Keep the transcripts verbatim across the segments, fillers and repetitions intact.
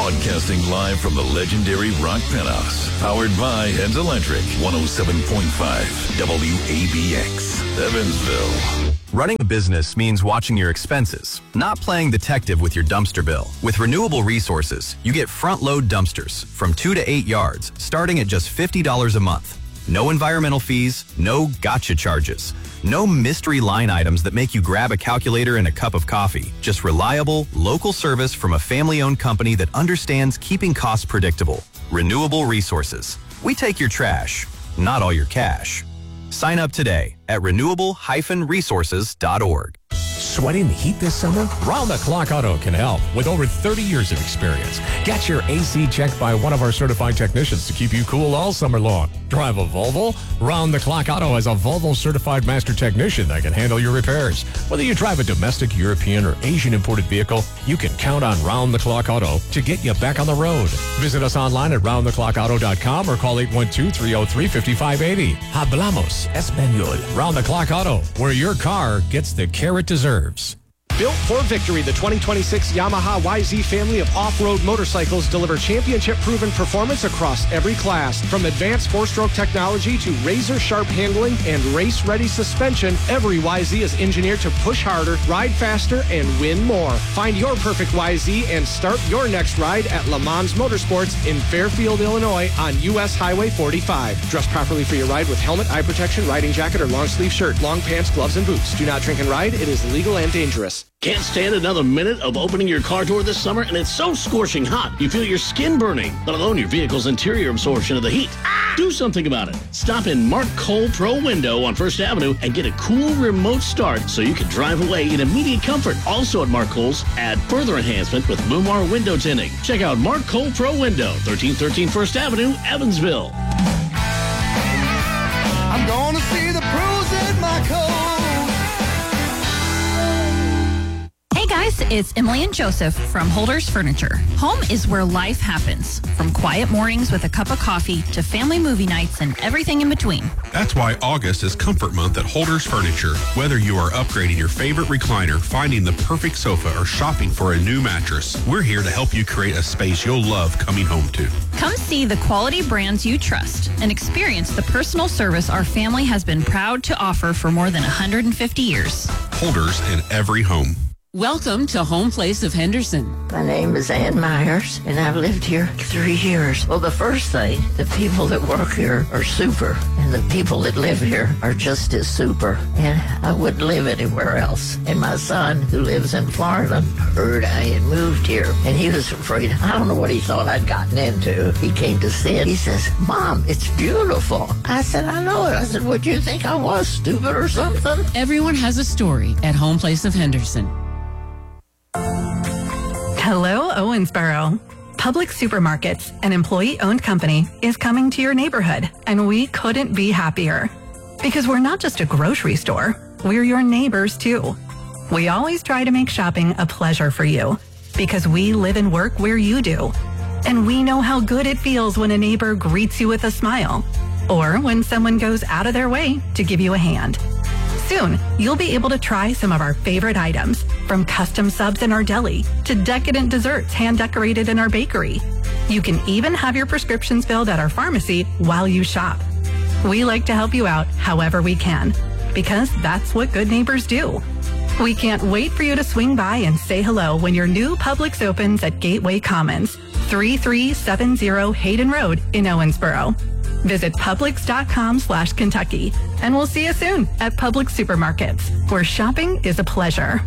Broadcasting live from the legendary Rock Penthouse. Powered by Heads Electric. one oh seven point five W A B X. Evansville. Running a business means watching your expenses, not playing detective with your dumpster bill. With Renewable Resources, you get front-load dumpsters from two to eight yards, starting at just fifty dollars a month. No environmental fees, no gotcha charges, no mystery line items that make you grab a calculator and a cup of coffee. Just reliable, local service from a family-owned company that understands keeping costs predictable. Renewable Resources. We take your trash, not all your cash. Sign up today at renewable dash resources dot org. Sweating the heat this summer? Round the Clock Auto can help with over thirty years of experience. Get your A C checked by one of our certified technicians to keep you cool all summer long. Drive a Volvo? Round the Clock Auto has a Volvo certified master technician that can handle your repairs. Whether you drive a domestic, European, or Asian imported vehicle, you can count on Round the Clock Auto to get you back on the road. Visit us online at round the clock auto dot com or call eight one two, three oh three, five five eight oh. Hablamos Español. Round the Clock Auto, where your car gets the care it deserves. Built for victory, the twenty twenty-six Yamaha Y Z family of off-road motorcycles deliver championship-proven performance across every class. From advanced four-stroke technology to razor-sharp handling and race-ready suspension, every Y Z is engineered to push harder, ride faster, and win more. Find your perfect Y Z and start your next ride at Le Mans Motorsports in Fairfield, Illinois on U S Highway forty-five. Dress properly for your ride with helmet, eye protection, riding jacket, or long-sleeve shirt, long pants, gloves, and boots. Do not drink and ride. It is illegal and dangerous. Can't stand another minute of opening your car door this summer, and it's so scorching hot you feel your skin burning, let alone your vehicle's interior absorption of the heat. Ah! Do something about it. Stop in Mark Cole Pro Window on First Avenue and get a cool remote start so you can drive away in immediate comfort. Also at Mark Cole's, add further enhancement with Lumar window tinting. Check out Mark Cole Pro Window, thirteen thirteen First Avenue, Evansville. I'm gonna see the pros in my coat. Hey guys, it's Emily and Joseph from Holders Furniture. Home is where life happens, from quiet mornings with a cup of coffee to family movie nights and everything in between. That's why August is Comfort Month at Holders Furniture. Whether you are upgrading your favorite recliner, finding the perfect sofa, or shopping for a new mattress, we're here to help you create a space you'll love coming home to. Come see the quality brands you trust and experience the personal service our family has been proud to offer for more than one hundred fifty years. Holders in every home. Welcome to Home Place of Henderson. My name is Ann Myers, and I've lived here three years. Well, the first thing, the people that work here are super, and the people that live here are just as super, and I wouldn't live anywhere else. And my son, who lives in Florida, heard I had moved here, and he was afraid. I don't know what he thought I'd gotten into. He came to see it. He says, Mom, it's beautiful. I said, I know it. I said, would you think I was stupid or something? Everyone has a story at Home Place of Henderson. Hello, Owensboro. Public Supermarkets, an employee-owned company, is coming to your neighborhood, and we couldn't be happier. Because we're not just a grocery store, we're your neighbors too. We always try to make shopping a pleasure for you, because we live and work where you do. And we know how good it feels when a neighbor greets you with a smile, or when someone goes out of their way to give you a hand. Soon, you'll be able to try some of our favorite items, from custom subs in our deli to decadent desserts hand-decorated in our bakery. You can even have your prescriptions filled at our pharmacy while you shop. We like to help you out however we can, because that's what good neighbors do. We can't wait for you to swing by and say hello when your new Publix opens at Gateway Commons, thirty-three seventy Hayden Road in Owensboro. Visit Publix.com slash Kentucky, and we'll see you soon at Publix Supermarkets, where shopping is a pleasure.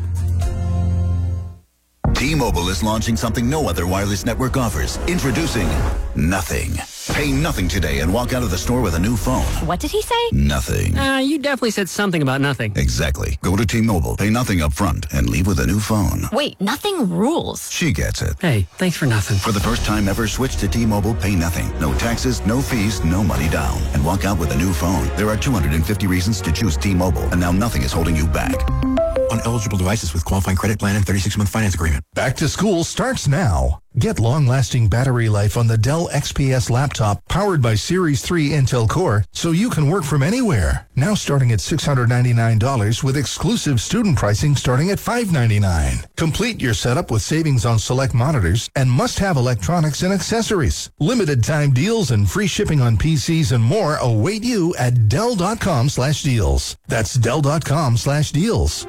T-Mobile is launching something no other wireless network offers. Introducing Nothing. Pay nothing today and walk out of the store with a new phone. What did he say? Nothing. Uh, you definitely said something about nothing. Exactly. Go to T-Mobile, pay nothing up front, and leave with a new phone. Wait, nothing rules. She gets it. Hey, thanks for nothing. For the first time ever, switch to T-Mobile, pay nothing. No taxes, no fees, no money down. And walk out with a new phone. There are two hundred fifty reasons to choose T-Mobile, and now nothing is holding you back. on eligible devices with qualifying credit plan and thirty-six month finance agreement. Back to school starts now. Get long-lasting battery life on the Dell X P S laptop powered by Series three Intel Core so you can work from anywhere. Now starting at six hundred ninety-nine dollars with exclusive student pricing starting at five hundred ninety-nine dollars. Complete your setup with savings on select monitors and must-have electronics and accessories. Limited time deals and free shipping on P Cs and more await you at Dell.com slash deals. That's Dell.com slash deals.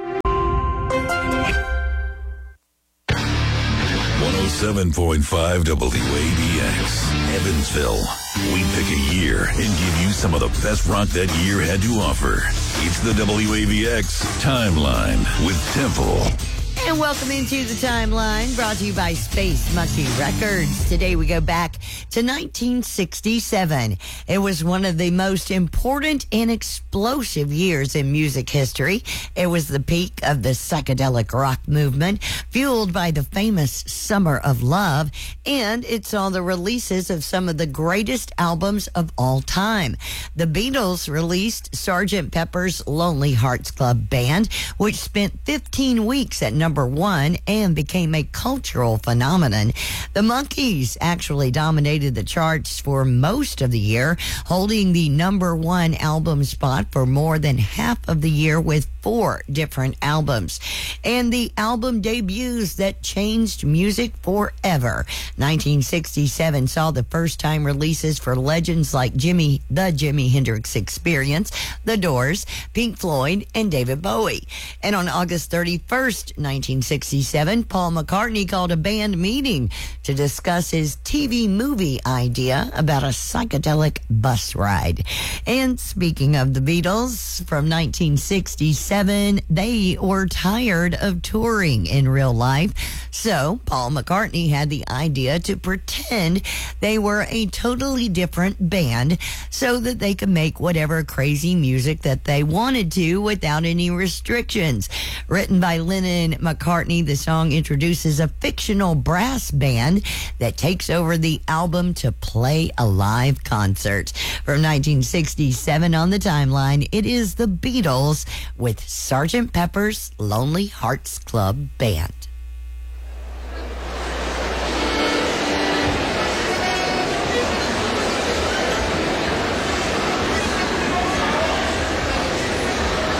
one oh seven point five W A B X, Evansville. We pick a year and give you some of the best rock that year had to offer. It's the W A B X Timeline with Temple. And welcome into the Timeline, brought to you by Space Monkey Records. Today we go back to nineteen sixty-seven. It was one of the most important and explosive years in music history. It was the peak of the psychedelic rock movement, fueled by the famous Summer of Love, and it saw the releases of some of the greatest albums of all time. The Beatles released Sergeant Pepper's Lonely Hearts Club Band, which spent fifteen weeks at number one and became a cultural phenomenon. The Monkees actually dominated the charts for most of the year, holding the number one album spot for more than half of the year with four different albums. And the album debuts that changed music forever. nineteen sixty-seven saw the first time releases for legends like Jimmy, the Jimi Hendrix Experience, The Doors, Pink Floyd, and David Bowie. And on August thirty-first, nineteen sixty-seven, Paul McCartney called a band meeting to discuss his T V movie idea about a psychedelic bus ride. And speaking of the Beatles, from nineteen sixty-seven, they were tired of touring in real life. So Paul McCartney had the idea to pretend they were a totally different band so that they could make whatever crazy music that they wanted to without any restrictions. Written by Lennon McCartney, the song introduces a fictional brass band that takes over the album to play a live concert. From nineteen sixty-seven on the Timeline, it is the Beatles with Sergeant Pepper's Lonely Hearts Club Band.